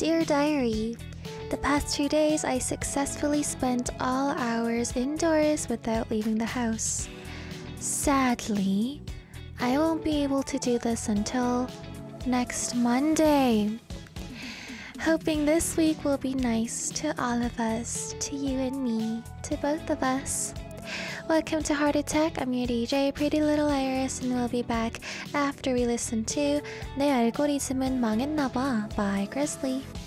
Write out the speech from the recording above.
Dear Diary, the past 2 days I successfully spent all hours indoors without leaving the house. Sadly, I won't be able to do this until next Monday. Hoping this week will be nice to all of us, to you and me, to both of us. Welcome to Heart Attack. I'm your DJ, Pretty Little Iris, and we'll be back after we listen to 내 알고리즘은 망했나봐 by Grizzly.